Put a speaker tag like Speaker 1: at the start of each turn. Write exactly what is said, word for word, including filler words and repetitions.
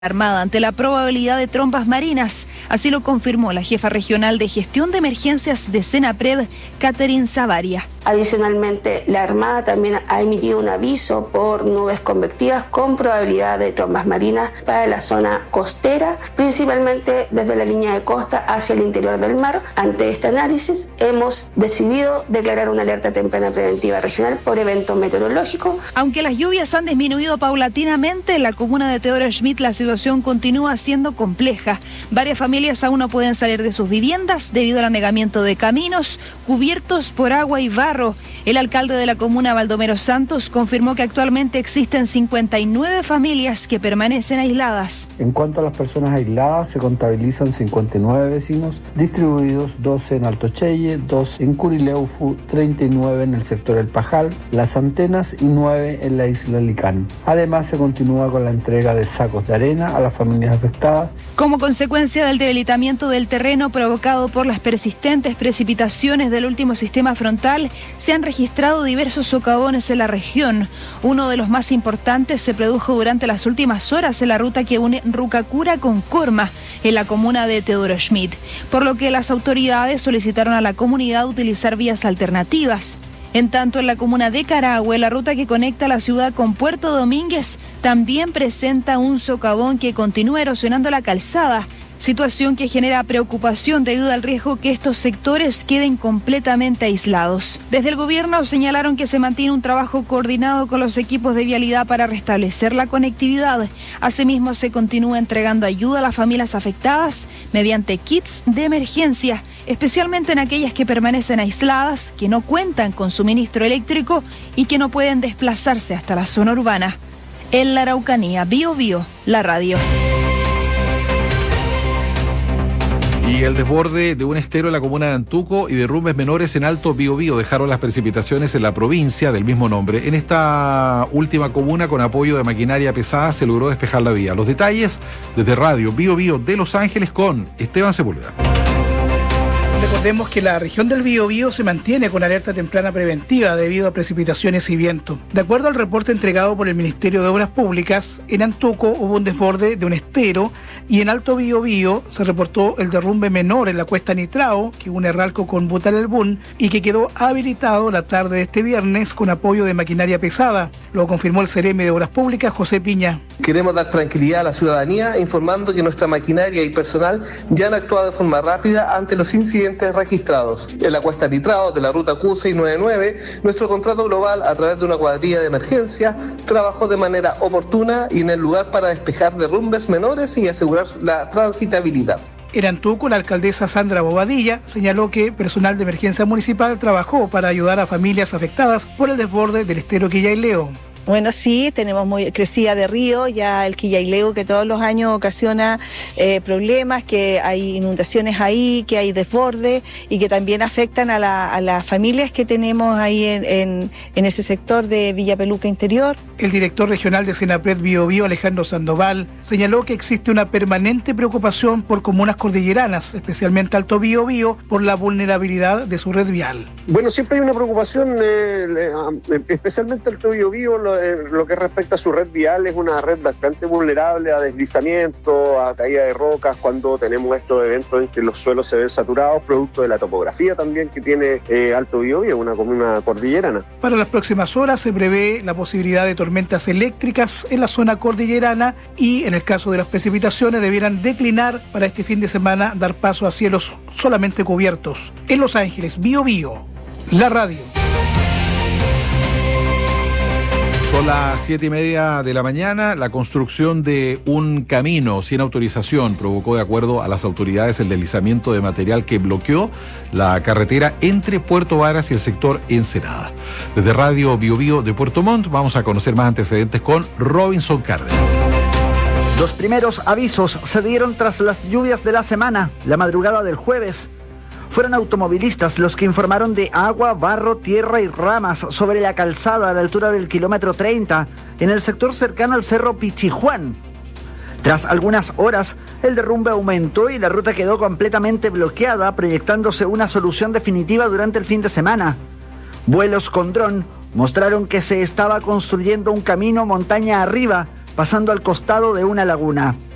Speaker 1: Armada ante la probabilidad de trombas marinas. Así lo confirmó la jefa regional de gestión de emergencias de Senapred, Catherine Savaria.
Speaker 2: Adicionalmente, la Armada también ha emitido un aviso por nubes convectivas con probabilidad de trombas marinas para la zona costera, principalmente desde la línea de costa hacia el interior del mar. Ante este análisis, hemos decidido declarar una alerta temprana preventiva regional por evento meteorológico.
Speaker 1: Aunque las lluvias han disminuido paulatinamente, en la comuna de Teodoro Schmidt la situación continúa siendo compleja. Varias familias aún no pueden salir de sus viviendas debido al anegamiento de caminos cubiertos por agua y barro. El alcalde de la comuna, Baldomero Santos, confirmó que actualmente existen cincuenta y nueve familias que permanecen aisladas.
Speaker 3: En cuanto a las personas aisladas, se contabilizan cincuenta y nueve vecinos, distribuidos doce en Alto Cheye, dos en Curileufu, treinta y nueve en el sector El Pajal, Las Antenas y nueve en la isla Licán. Además, se continúa con la entrega de sacos de arena a las familias afectadas.
Speaker 1: Como consecuencia del debilitamiento del terreno provocado por las persistentes precipitaciones del último sistema frontal, se han registrado diversos socavones en la región. Uno de los más importantes se produjo durante las últimas horas en la ruta que une Rucacura con Corma, en la comuna de Teodoro Schmidt, por lo que las autoridades solicitaron a la comunidad utilizar vías alternativas. En tanto, en la comuna de Carahue, la ruta que conecta la ciudad con Puerto Domínguez también presenta un socavón que continúa erosionando la calzada, situación que genera preocupación debido al riesgo que estos sectores queden completamente aislados. Desde el gobierno señalaron que se mantiene un trabajo coordinado con los equipos de vialidad para restablecer la conectividad. Asimismo, se continúa entregando ayuda a las familias afectadas mediante kits de emergencia, especialmente en aquellas que permanecen aisladas, que no cuentan con suministro eléctrico y que no pueden desplazarse hasta la zona urbana. En la Araucanía, Bio Bio, la radio.
Speaker 4: Y el desborde de un estero en la comuna de Antuco y derrumbes menores en Alto Biobío dejaron las precipitaciones en la provincia del mismo nombre. En esta última comuna, con apoyo de maquinaria pesada, se logró despejar la vía. Los detalles desde Radio Bio Bio de Los Ángeles con Esteban Sepúlveda.
Speaker 5: Recordemos que la región del Biobío se mantiene con alerta temprana preventiva debido a precipitaciones y viento. De acuerdo al reporte entregado por el Ministerio de Obras Públicas, en Antuco hubo un desborde de un estero y en Alto Biobío se reportó el derrumbe menor en la cuesta Nitrao, que une Ralco con Butalelbún y que quedó habilitado la tarde de este viernes con apoyo de maquinaria pesada. Lo confirmó el Seremi de Obras Públicas, José Piña.
Speaker 6: Queremos dar tranquilidad a la ciudadanía informando que nuestra maquinaria y personal ya han actuado de forma rápida ante los incidentes registrados. En la cuesta Nitrao de la ruta Q seiscientos noventa y nueve, nuestro contrato global, a través de una cuadrilla de emergencia, trabajó de manera oportuna y en el lugar para despejar derrumbes menores y asegurar la transitabilidad.
Speaker 5: En Antuco, la alcaldesa Sandra Bobadilla señaló que personal de emergencia municipal trabajó para ayudar a familias afectadas por el desborde del estero Quillaileo.
Speaker 7: Bueno, sí, tenemos muy crecida de río, ya el Quillaileo que todos los años ocasiona eh, problemas, que hay inundaciones ahí, que hay desborde y que también afectan a, la, a las familias que tenemos ahí en, en, en ese sector de Villa Peluca Interior.
Speaker 5: El director regional de Senapred Biobío, Alejandro Sandoval, señaló que existe una permanente preocupación por comunas cordilleranas, especialmente Alto Biobío, por la vulnerabilidad de su red vial.
Speaker 8: Bueno, siempre hay una preocupación, eh, especialmente Alto Biobío, lo, eh, lo que respecta a su red vial, es una red bastante vulnerable a deslizamiento, a caída de rocas, cuando tenemos estos eventos en que los suelos se ven saturados, producto de la topografía también que tiene eh, Alto Biobío, una comuna cordillerana.
Speaker 5: Para las próximas horas se prevé la posibilidad de tormentas eléctricas en la zona cordillerana y, en el caso de las precipitaciones, debieran declinar para este fin de semana, dar paso a cielos solamente cubiertos. En Los Ángeles, Bio Bio, la radio.
Speaker 4: Son las siete y media de la mañana. La construcción de un camino sin autorización provocó, de acuerdo a las autoridades, el deslizamiento de material que bloqueó la carretera entre Puerto Varas y el sector Ensenada. Desde Radio Bio Bio de Puerto Montt vamos a conocer más antecedentes con Robinson Cárdenas.
Speaker 9: Los primeros avisos se dieron tras las lluvias de la semana, la madrugada del jueves. Fueron automovilistas los que informaron de agua, barro, tierra y ramas sobre la calzada a la altura del kilómetro treinta, en el sector cercano al cerro Pichijuán. Tras algunas horas, el derrumbe aumentó y la ruta quedó completamente bloqueada, proyectándose una solución definitiva durante el fin de semana. Vuelos con dron mostraron que se estaba construyendo un camino montaña arriba, pasando al costado de una laguna.